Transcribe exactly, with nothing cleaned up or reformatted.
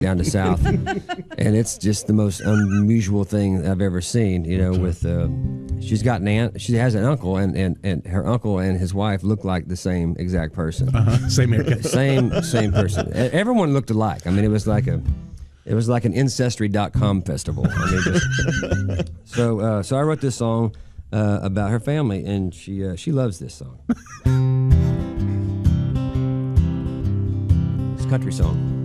down to south, and it's just the most unusual thing I've ever seen. You know, with uh, she's got an aunt, she has an uncle, and, and, and her uncle and his wife look like the same exact person. Uh-huh. Same haircut. Same same person. E- Everyone looked alike. I mean, it was like a it was like an ancestry dot com festival. I mean, just, so uh, so I wrote this song uh, about her family, and she uh, she loves this song. It's a country song.